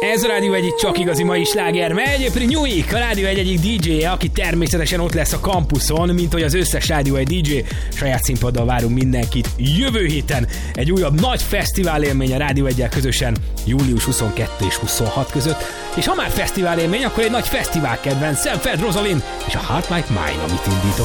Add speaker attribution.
Speaker 1: Ez a Rádió egyik csak igazi mai sláger megy. New Week, a Rádió egyik DJ-je, aki természetesen ott lesz a kampuszon, mint hogy az összes Rádió egy DJ. Saját színpaddal várunk mindenkit jövő héten. Egy újabb nagy fesztivál élmény a Rádió 1-jel közösen július 22 és 26 között. És ha már fesztivál élmény, akkor egy nagy fesztivál kedvenc, Sam Fed Rosalind és a Heart Like Mine, amit indítok.